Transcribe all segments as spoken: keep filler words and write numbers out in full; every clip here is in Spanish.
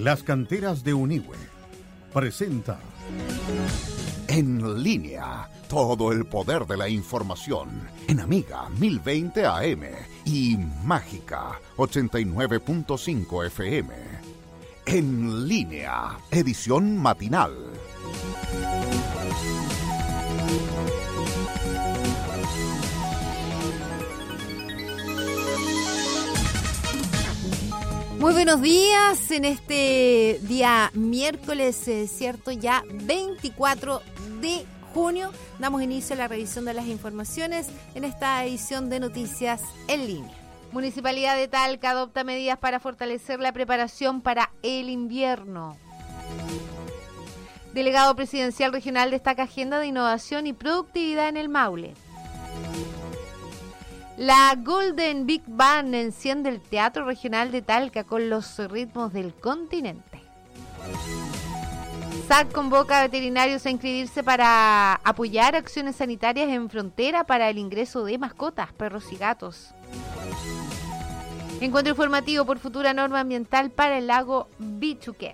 Las canteras de Unihue presenta En Línea, todo el poder de la información en Amiga mil veinte A M y Mágica ochenta y nueve punto cinco F M. En Línea, edición matinal. Muy buenos días en este día miércoles, eh, cierto, ya veinticuatro de junio. Damos inicio a la revisión de las informaciones en esta edición de Noticias en Línea. Municipalidad de Talca adopta medidas para fortalecer la preparación para el invierno. Delegado presidencial regional destaca agenda de innovación y productividad en el Maule. La Golden Big Band enciende el Teatro Regional de Talca con los ritmos del continente. S A C convoca a veterinarios a inscribirse para apoyar acciones sanitarias en frontera para el ingreso de mascotas, perros y gatos. Encuentro informativo por futura norma ambiental para el lago Bichuquén.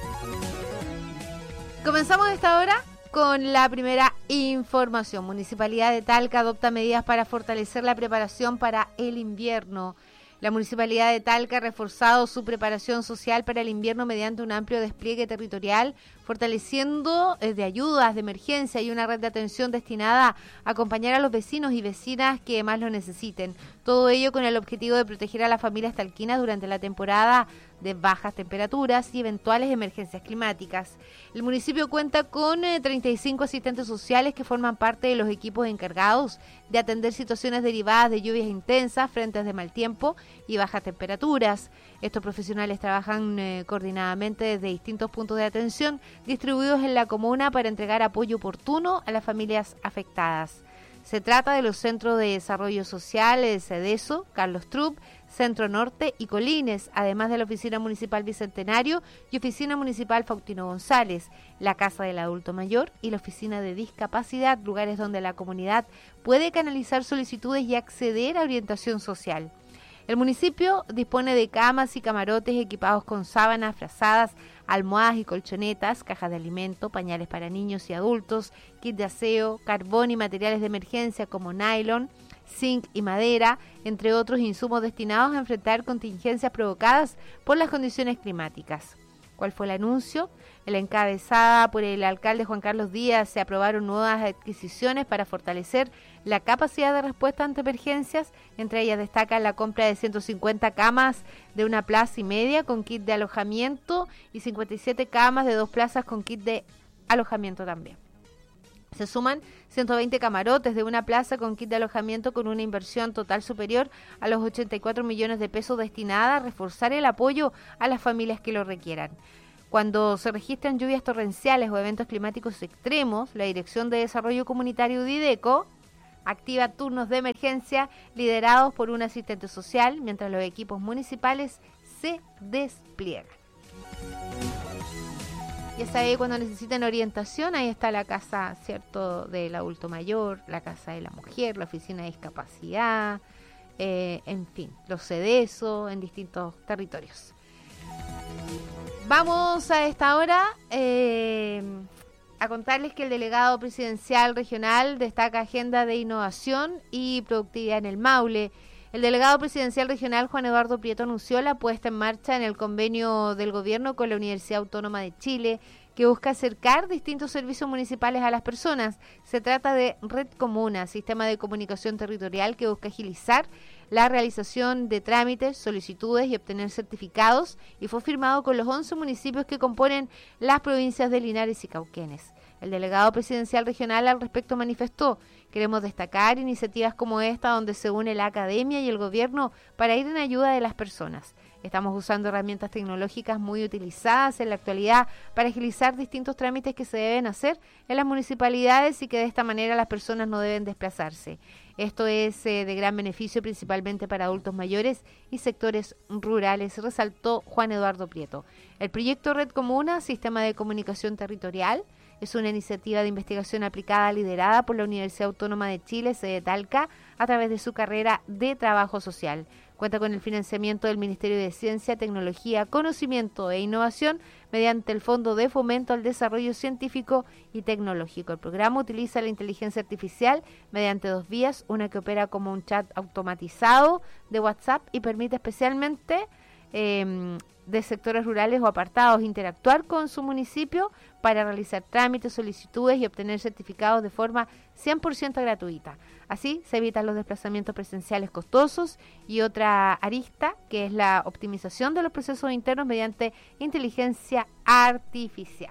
Comenzamos esta hora con la primera información. Municipalidad de Talca adopta medidas para fortalecer la preparación para el invierno. La Municipalidad de Talca ha reforzado su preparación social para el invierno mediante un amplio despliegue territorial, fortaleciendo de ayudas de emergencia y una red de atención destinada a acompañar a los vecinos y vecinas que más lo necesiten. Todo ello con el objetivo de proteger a las familias talquinas durante la temporada de bajas temperaturas y eventuales emergencias climáticas. El municipio cuenta con eh, treinta y cinco asistentes sociales que forman parte de los equipos encargados de atender situaciones derivadas de lluvias intensas, frentes de mal tiempo y bajas temperaturas. Estos profesionales trabajan eh, coordinadamente desde distintos puntos de atención distribuidos en la comuna para entregar apoyo oportuno a las familias afectadas. Se trata de los Centros de Desarrollo Social, el CEDESO, Carlos Trupp, Centro Norte y Colines, además de la Oficina Municipal Bicentenario y Oficina Municipal Faustino González, la Casa del Adulto Mayor y la Oficina de Discapacidad, lugares donde la comunidad puede canalizar solicitudes y acceder a orientación social. El municipio dispone de camas y camarotes equipados con sábanas, frazadas, almohadas y colchonetas, cajas de alimento, pañales para niños y adultos, kit de aseo, carbón y materiales de emergencia como nylon, zinc y madera, entre otros insumos destinados a enfrentar contingencias provocadas por las condiciones climáticas. ¿Cuál fue el anuncio? En la encabezada por el alcalde Juan Carlos Díaz se aprobaron nuevas adquisiciones para fortalecer la capacidad de respuesta ante emergencias. Entre ellas destaca la compra de ciento cincuenta camas de una plaza y media con kit de alojamiento y cincuenta y siete camas de dos plazas con kit de alojamiento también. Se suman ciento veinte camarotes de una plaza con kit de alojamiento con una inversión total superior a los ochenta y cuatro millones de pesos destinada a reforzar el apoyo a las familias que lo requieran. Cuando se registran lluvias torrenciales o eventos climáticos extremos, la Dirección de Desarrollo Comunitario de IDECO activa turnos de emergencia liderados por un asistente social, mientras los equipos municipales se despliegan. Ya sabe, cuando necesiten orientación, ahí está la casa, cierto, del adulto mayor, la casa de la mujer, la oficina de discapacidad, eh, en fin, los CEDESO en distintos territorios. Vamos a esta hora eh, a contarles que el delegado presidencial regional destaca agenda de innovación y productividad en el Maule. El delegado presidencial regional Juan Eduardo Prieto anunció la puesta en marcha en el convenio del gobierno con la Universidad Autónoma de Chile, que busca acercar distintos servicios municipales a las personas. Se trata de Red Comuna, sistema de comunicación territorial que busca agilizar la realización de trámites, solicitudes y obtener certificados, y fue firmado con los once municipios que componen las provincias de Linares y Cauquenes. El delegado presidencial regional al respecto manifestó: queremos destacar iniciativas como esta donde se une la academia y el gobierno para ir en ayuda de las personas. Estamos usando herramientas tecnológicas muy utilizadas en la actualidad para agilizar distintos trámites que se deben hacer en las municipalidades y que de esta manera las personas no deben desplazarse. Esto es eh, de gran beneficio principalmente para adultos mayores y sectores rurales, resaltó Juan Eduardo Prieto. El proyecto Red Comuna, Sistema de Comunicación Territorial, es una iniciativa de investigación aplicada liderada por la Universidad Autónoma de Chile, sede Talca, a través de su carrera de Trabajo Social. Cuenta con el financiamiento del Ministerio de Ciencia, Tecnología, Conocimiento e Innovación mediante el Fondo de Fomento al Desarrollo Científico y Tecnológico. El programa utiliza la inteligencia artificial mediante dos vías, una que opera como un chat automatizado de WhatsApp y permite especialmente eh, de sectores rurales o apartados interactuar con su municipio para realizar trámites, solicitudes y obtener certificados de forma cien por ciento gratuita. Así se evitan los desplazamientos presenciales costosos y otra arista, que es la optimización de los procesos internos mediante inteligencia artificial.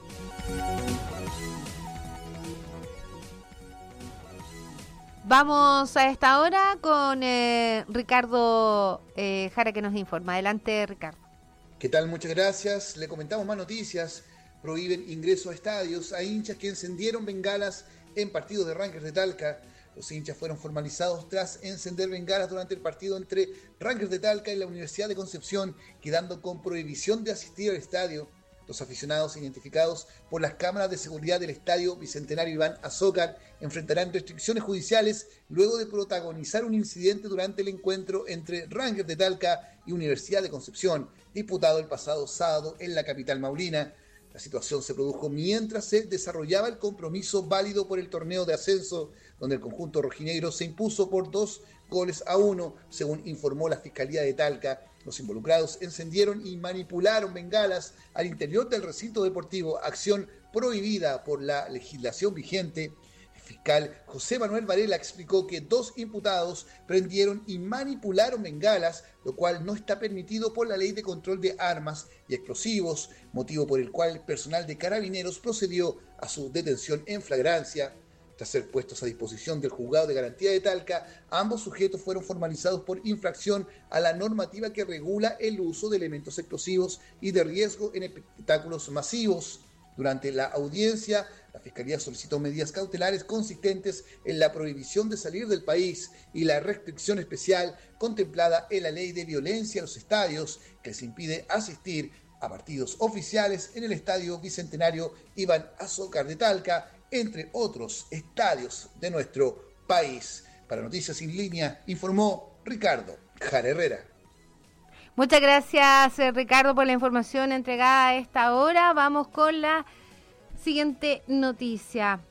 Vamos a esta hora con eh, Ricardo eh, Jara, que nos informa. Adelante, Ricardo. ¿Qué tal? Muchas gracias. Le comentamos más noticias. Prohíben ingreso a estadios a hinchas que encendieron bengalas en partidos de Rangers de Talca. Los hinchas fueron formalizados tras encender bengalas durante el partido entre Rangers de Talca y la Universidad de Concepción, quedando con prohibición de asistir al estadio. Los aficionados identificados por las cámaras de seguridad del Estadio Bicentenario Iván Azócar enfrentarán restricciones judiciales luego de protagonizar un incidente durante el encuentro entre Rangers de Talca y Universidad de Concepción, disputado el pasado sábado en la capital maulina. La situación se produjo mientras se desarrollaba el compromiso válido por el torneo de ascenso, donde el conjunto rojinegro se impuso por dos goles a uno, según informó la Fiscalía de Talca. Los involucrados encendieron y manipularon bengalas al interior del recinto deportivo, acción prohibida por la legislación vigente. El fiscal José Manuel Varela explicó que dos imputados prendieron y manipularon bengalas, lo cual no está permitido por la Ley de Control de Armas y Explosivos, motivo por el cual el personal de Carabineros procedió a su detención en flagrancia. Tras ser puestos a disposición del Juzgado de Garantía de Talca, ambos sujetos fueron formalizados por infracción a la normativa que regula el uso de elementos explosivos y de riesgo en espectáculos masivos. Durante la audiencia, la Fiscalía solicitó medidas cautelares consistentes en la prohibición de salir del país y la restricción especial contemplada en la Ley de Violencia a los Estadios, que les impide asistir a partidos oficiales en el Estadio Bicentenario Iván Azócar de Talca, entre otros estadios de nuestro país. Para Noticias en Línea, informó Ricardo Jara Herrera. Muchas gracias, Ricardo, por la información entregada a esta hora. Vamos con la siguiente noticia.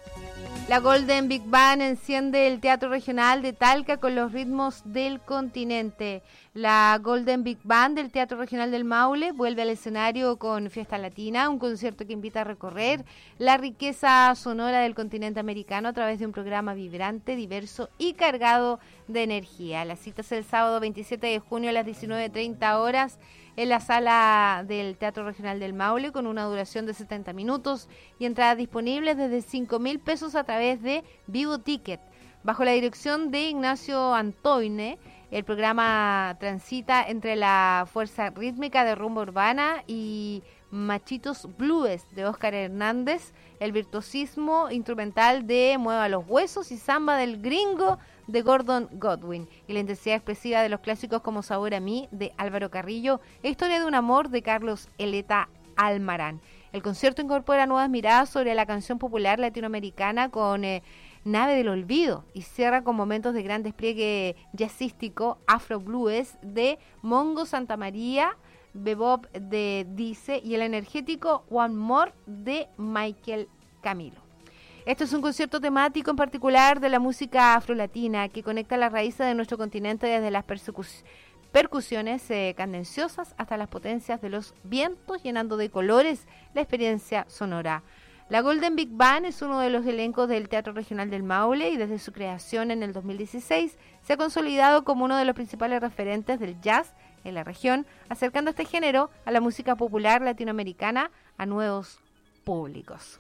La Golden Big Band enciende el Teatro Regional de Talca con los ritmos del continente. La Golden Big Band del Teatro Regional del Maule vuelve al escenario con Fiesta Latina, un concierto que invita a recorrer la riqueza sonora del continente americano a través de un programa vibrante, diverso y cargado de energía. La cita es el sábado veintisiete de junio a las diecinueve treinta horas en la sala del Teatro Regional del Maule, con una duración de setenta minutos y entradas disponibles desde cinco mil pesos a través de Vivo Ticket. Bajo la dirección de Ignacio Antoine, el programa transita entre la fuerza rítmica de rumba urbana y Machitos Blues de Óscar Hernández, el virtuosismo instrumental de Mueva los Huesos y Samba del Gringo de Gordon Godwin, y la intensidad expresiva de los clásicos como Sabor a mí de Álvaro Carrillo e Historia de un amor de Carlos Eleta Almarán. El concierto incorpora nuevas miradas sobre la canción popular latinoamericana con eh, Nave del Olvido y cierra con momentos de gran despliegue jazzístico afro blues de Mongo Santamaría, Bebop de Dice y el energético One More de Michael Camilo. Este es un concierto temático en particular de la música afrolatina que conecta las raíces de nuestro continente desde las persecuciones percusiones eh, cadenciosas hasta las potencias de los vientos, llenando de colores la experiencia sonora. La Golden Big Band es uno de los elencos del Teatro Regional del Maule y desde su creación en el dos mil dieciséis se ha consolidado como uno de los principales referentes del jazz en la región, acercando este género a la música popular latinoamericana a nuevos públicos.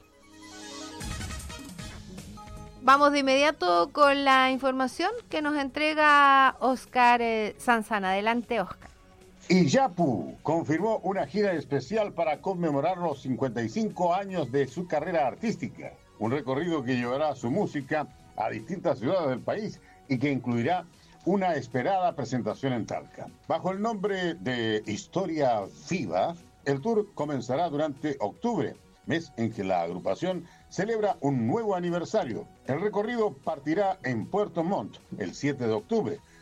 Vamos de inmediato con la información que nos entrega Oscar eh, Sanzana. Adelante, Oscar. Iyapu confirmó una gira especial para conmemorar los cincuenta y cinco años de su carrera artística. Un recorrido que llevará su música a distintas ciudades del país y que incluirá una esperada presentación en Talca. Bajo el nombre de Historia Viva, el tour comenzará durante octubre, mes en que la agrupación celebra un nuevo aniversario. El recorrido partirá en Puerto Montt el siete de octubre,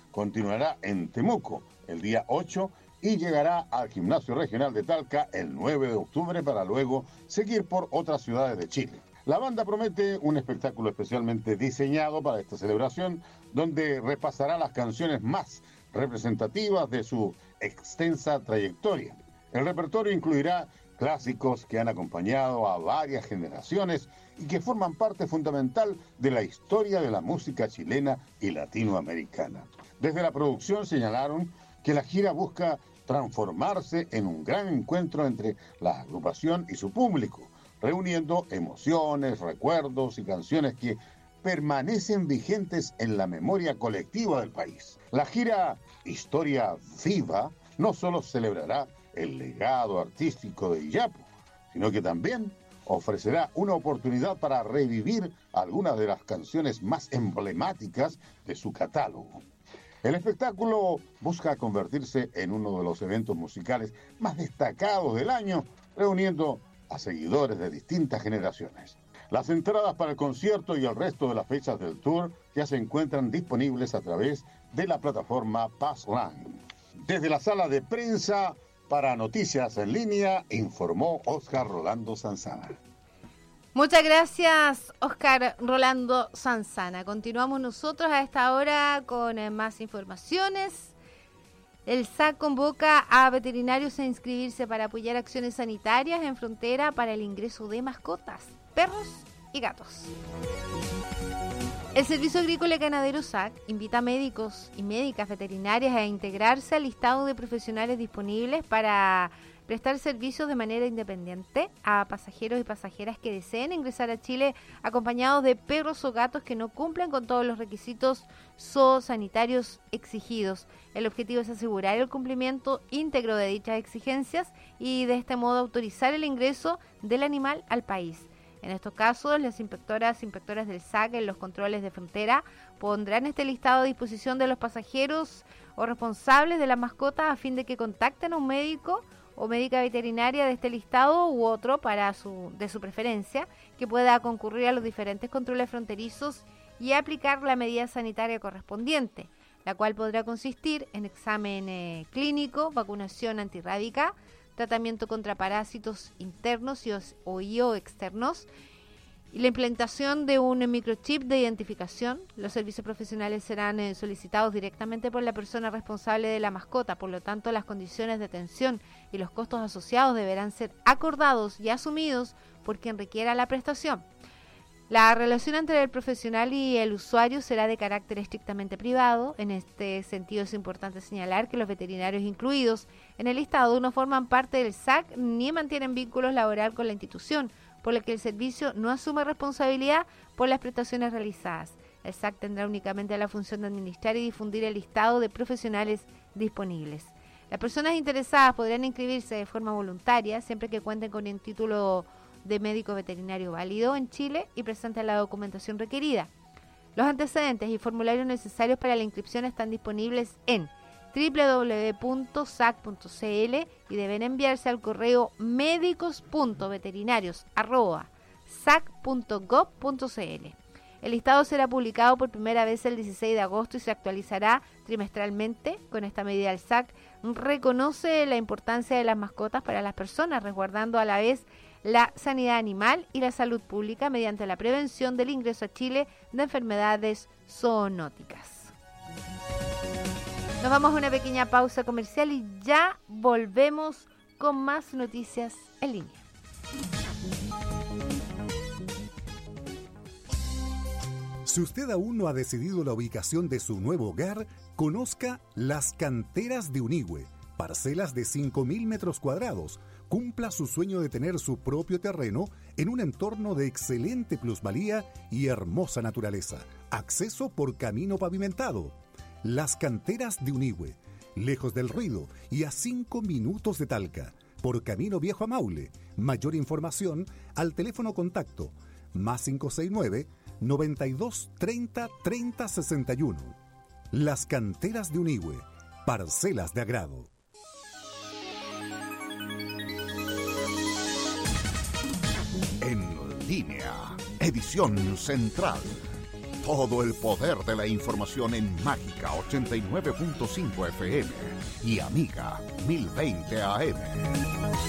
continuará en Temuco el día ocho y llegará al Gimnasio Regional de Talca el nueve de octubre para luego seguir por otras ciudades de Chile. La banda promete un espectáculo especialmente diseñado para esta celebración, donde repasará las canciones más representativas de su extensa trayectoria. El repertorio incluirá clásicos que han acompañado a varias generaciones y que forman parte fundamental de la historia de la música chilena y latinoamericana. Desde la producción señalaron que la gira busca transformarse en un gran encuentro entre la agrupación y su público, reuniendo emociones, recuerdos y canciones que permanecen vigentes en la memoria colectiva del país. La gira Historia Viva no solo celebrará el legado artístico de Iyapu, sino que también ofrecerá una oportunidad para revivir algunas de las canciones más emblemáticas de su catálogo. El espectáculo busca convertirse en uno de los eventos musicales más destacados del año, reuniendo a seguidores de distintas generaciones. Las entradas para el concierto y el resto de las fechas del tour ya se encuentran disponibles a través de la plataforma Passline. Desde la sala de prensa, para Noticias en Línea, informó Óscar Rolando Sanzana. Muchas gracias, Óscar Rolando Sanzana. Continuamos nosotros a esta hora con eh, más informaciones. El S A C convoca a veterinarios a inscribirse para apoyar acciones sanitarias en frontera para el ingreso de mascotas, perros y gatos. El Servicio Agrícola y Ganadero S A C invita a médicos y médicas veterinarias a integrarse al listado de profesionales disponibles para prestar servicios de manera independiente a pasajeros y pasajeras que deseen ingresar a Chile acompañados de perros o gatos que no cumplan con todos los requisitos zoosanitarios exigidos. El objetivo es asegurar el cumplimiento íntegro de dichas exigencias y de este modo autorizar el ingreso del animal al país. En estos casos, las inspectoras inspectoras del S A C en los controles de frontera pondrán este listado a disposición de los pasajeros o responsables de las mascotas a fin de que contacten a un médico o médica veterinaria de este listado u otro para su, de su preferencia, que pueda concurrir a los diferentes controles fronterizos y aplicar la medida sanitaria correspondiente, la cual podrá consistir en examen eh, clínico, vacunación antirrábica, tratamiento contra parásitos internos y o, o, y o externos, y la implementación de un microchip de identificación. Los servicios profesionales serán eh, solicitados directamente por la persona responsable de la mascota, por lo tanto las condiciones de atención y los costos asociados deberán ser acordados y asumidos por quien requiera la prestación. La relación entre el profesional y el usuario será de carácter estrictamente privado. En este sentido es importante señalar que los veterinarios incluidos en el listado no forman parte del S A C ni mantienen vínculos laborales con la institución, por lo que el servicio no asume responsabilidad por las prestaciones realizadas. El S A C tendrá únicamente la función de administrar y difundir el listado de profesionales disponibles. Las personas interesadas podrán inscribirse de forma voluntaria siempre que cuenten con el título de médico veterinario válido en Chile y presenten la documentación requerida. Los antecedentes y formularios necesarios para la inscripción están disponibles en doble u doble u doble u punto s a c punto c l y deben enviarse al correo médicos punto veterinarios arroba s a c punto gov punto c l. El listado será publicado por primera vez el dieciséis de agosto y se actualizará trimestralmente. Con esta medida el S A C reconoce la importancia de las mascotas para las personas, resguardando a la vez la sanidad animal y la salud pública mediante la prevención del ingreso a Chile de enfermedades zoonóticas. Nos vamos a una pequeña pausa comercial y ya volvemos con más noticias en línea. Si usted aún no ha decidido la ubicación de su nuevo hogar, conozca Las Canteras de Unigüe, parcelas de cinco mil metros cuadrados. Cumpla su sueño de tener su propio terreno en un entorno de excelente plusvalía y hermosa naturaleza. Acceso por camino pavimentado. Las Canteras de Unigüe, lejos del ruido y a cinco minutos de Talca, por camino viejo a Maule. Mayor información al teléfono contacto más cinco seis nueve, noventa y dos, treinta, treinta, sesenta y uno. Las Canteras de Unigüe, parcelas de agrado. En línea, edición central. Todo el poder de la información en Mágica ochenta y nueve punto cinco F M y Amiga mil veinte A M.